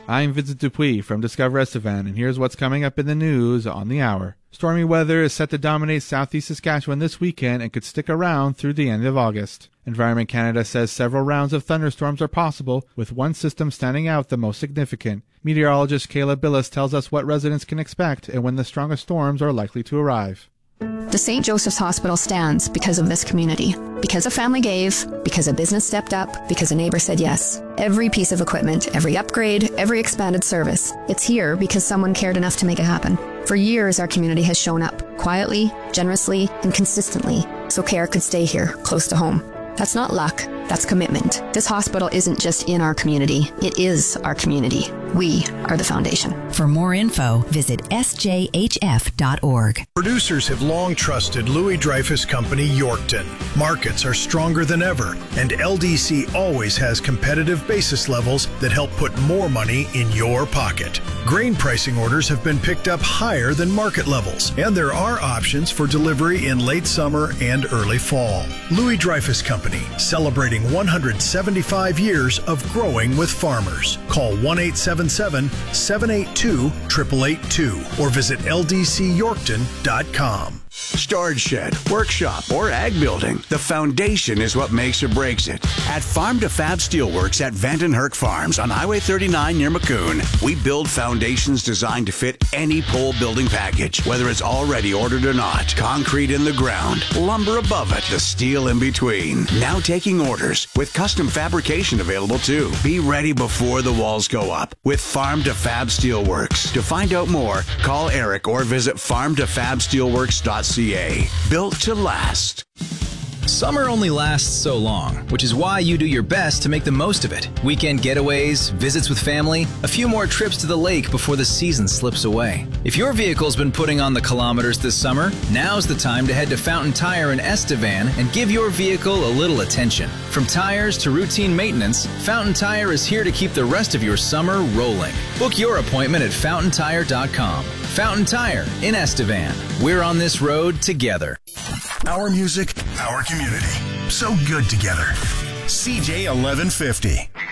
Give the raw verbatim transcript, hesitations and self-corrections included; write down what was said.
I'm Vincent Dupuis from Discover Estevan, and here's what's coming up in the news on the hour. Stormy weather is set to dominate southeast Saskatchewan this weekend and could stick around through the end of August. Environment Canada says several rounds of thunderstorms are possible, with one system standing out the most significant. Meteorologist Kayla Billis tells us what residents can expect and when the strongest storms are likely to arrive. The Saint Joseph's Hospital stands because of this community. Because a family gave, because a business stepped up, because a neighbor said yes. Every piece of equipment, every upgrade, every expanded service. It's here because someone cared enough to make it happen. For years, our community has shown up, quietly, generously, and consistently, so care could stay here, close to home. That's not luck, that's commitment. This hospital isn't just in our community, it is our community. We are the foundation. For more info, visit S J H F dot org. Producers have long trusted Louis Dreyfus Company Yorkton. Markets are stronger than ever, and L D C always has competitive basis levels that help put more money in your pocket. Grain pricing orders have been picked up higher than market levels, and there are options for delivery in late summer and early fall. Louis Dreyfus Company, celebrating one hundred seventy-five years of growing with farmers. Call one eight seven seven, seven eight two, eight eight eight two or visit L D C Yorkton dot com. Storage shed, workshop, or ag building, the foundation is what makes or breaks it. At Farm to Fab Steelworks at Vandenherk Farms on Highway thirty-nine near Maccoon, we build foundations designed to fit any pole building package, whether it's already ordered or not. Concrete in the ground, lumber above it, the steel in between. Now taking orders, with custom fabrication available too. Be ready before the walls go up with Farm to Fab Steelworks. To find out more, call Eric or visit farm to fab steelworks dot c a. Built to last. Summer only lasts so long, which is why you do your best to make the most of it. Weekend getaways, visits with family, a few more trips to the lake before the season slips away. If your vehicle's been putting on the kilometers this summer, now's the time to head to Fountain Tire in Estevan and give your vehicle a little attention. From tires to routine maintenance, Fountain Tire is here to keep the rest of your summer rolling. Book your appointment at fountain tire dot com. Fountain Tire in Estevan. We're on this road together. Our music, our community. So good together. C J eleven fifty.